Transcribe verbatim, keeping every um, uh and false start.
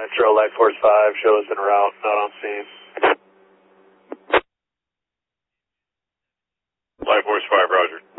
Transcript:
Metro, Light Force five, show us en route, not on scene. Light Force five, roger.